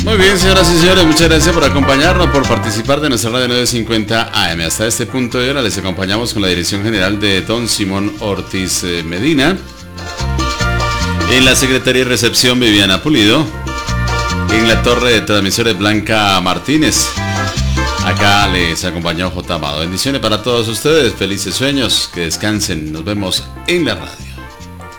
Muy bien, señoras y señores, muchas gracias por acompañarnos, por participar de nuestra radio 950 AM. Hasta este punto de hora les acompañamos con la dirección general de don Simón Ortiz Medina. En la Secretaría de Recepción, Viviana Pulido. En la torre de transmisores, Blanca Martínez. Acá les acompañó J. Amado. Bendiciones para todos ustedes, felices sueños, que descansen. Nos vemos en la radio.